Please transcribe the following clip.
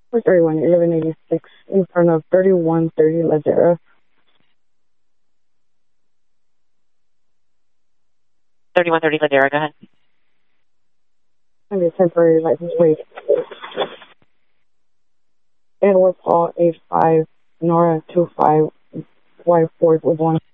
431 1186 in front of 3130 Ladera. 3130 Ladera, go ahead. Maybe a temporary license wait. Edward Paul 85 Nora 25 Y Ford with 1.